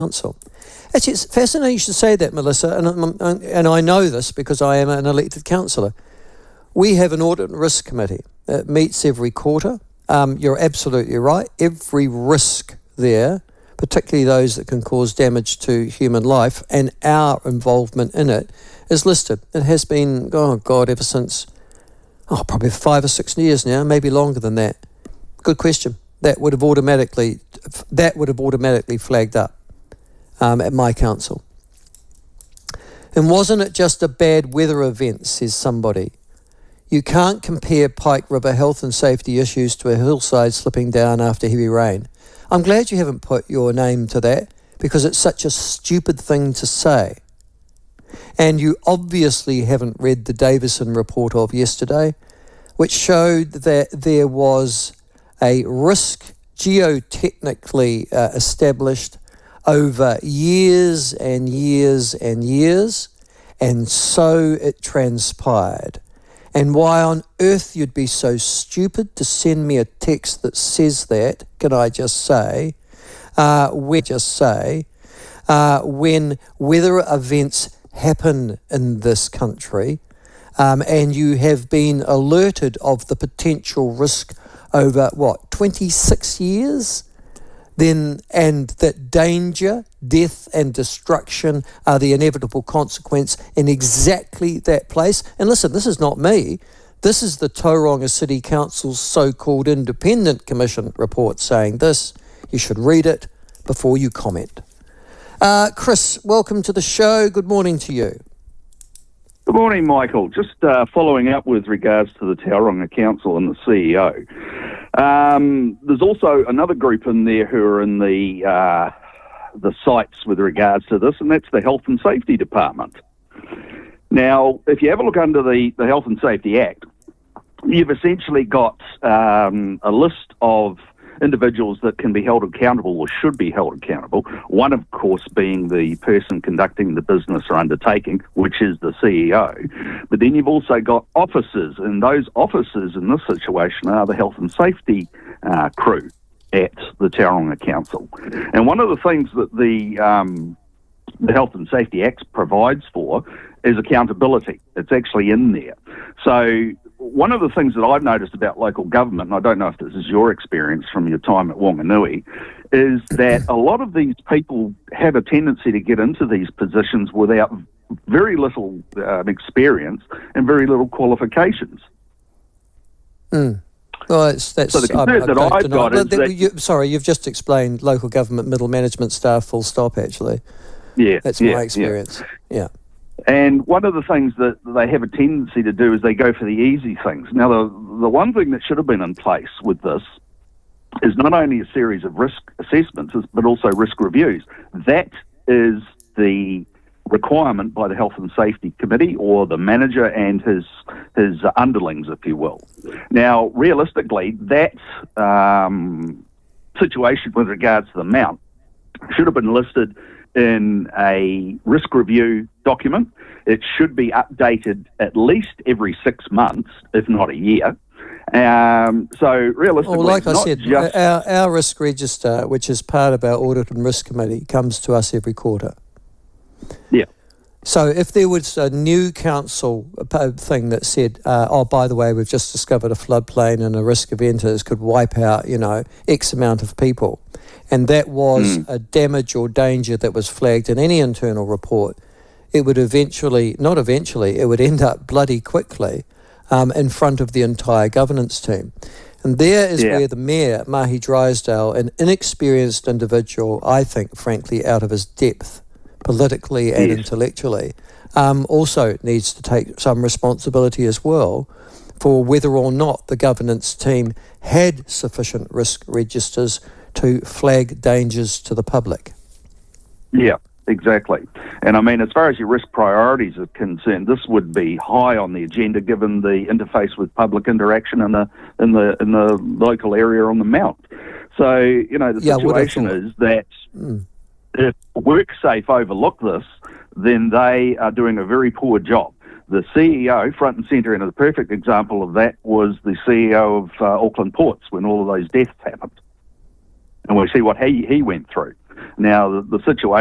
council. Actually, it's fascinating you should say that, Melissa, and I know this because I am an elected councillor. We have an audit and risk committee that meets every quarter. You're absolutely right. Every risk there, particularly those that can cause damage to human life, and our involvement in it is listed. It has been, ever since, probably 5 or 6 years now, maybe longer than that. Good question. That would have automatically flagged up at my council. And wasn't it just a bad weather event, says somebody. You can't compare Pike River health and safety issues to a hillside slipping down after heavy rain. I'm glad you haven't put your name to that, because it's such a stupid thing to say. And you obviously haven't read the Davison report of yesterday, which showed that there was a risk geotechnically established over years and years and years, and so it transpired. And why on earth you'd be so stupid to send me a text that says that, can I just say, when weather events happen in this country, and you have been alerted of the potential risk over, 26 years? And that danger, death and destruction are the inevitable consequence in exactly that place. And listen, this is not me. This is the Tauranga City Council's so-called independent commission report saying this. You should read it before you comment. Chris, welcome to the show. Good morning to you. Good morning, Michael. Just following up with regards to the Tauranga Council and the CEO. There's also another group in there who are in the sites with regards to this, and that's the Health and Safety Department. Now, if you have a look under the Health and Safety Act, you've essentially got a list of individuals that can be held accountable or should be held accountable. One, of course, being the person conducting the business or undertaking, which is the CEO. But then you've also got officers, and those officers in this situation are the health and safety crew at the Tauranga Council. And one of the things that the Health and Safety Act provides for is accountability. It's actually in there. So one of the things that I've noticed about local government, and I don't know if this is your experience from your time at Wanganui, is that a lot of these people have a tendency to get into these positions without very little experience and very little qualifications. Well, that's so the concern that I've got is that... Sorry, you've just explained local government middle management staff full stop, actually. Yeah. That's my experience. Yeah. And one of the things that they have a tendency to do is they go for the easy things. Now, the one thing that should have been in place with this is not only a series of risk assessments, but also risk reviews. That is the requirement by the Health and Safety Committee or the manager and his underlings, if you will. Now, realistically, that situation with regards to the amount should have been listed in a risk review document. It should be updated at least every 6 months, if not a year. So realistically, well, like I said, our risk register, which is part of our audit and risk committee, comes to us every quarter. Yeah. So if there was a new council thing that said, by the way, we've just discovered a floodplain and a risk event could wipe out, X amount of people, and that was a damage or danger that was flagged in any internal report, it would it would end up bloody quickly in front of the entire governance team. And there is where the Mayor, Mahi Drysdale, an inexperienced individual, I think, frankly, out of his depth, politically and intellectually, also needs to take some responsibility as well for whether or not the governance team had sufficient risk registers to flag dangers to the public. Yeah, exactly. And I mean, as far as your risk priorities are concerned, this would be high on the agenda given the interface with public interaction in the local area on the Mount. So, the situation is that if WorkSafe overlook this, then they are doing a very poor job. The CEO, front and centre, and a perfect example of that was the CEO of Auckland Ports when all of those deaths happened. And we see what he went through. Now, the situation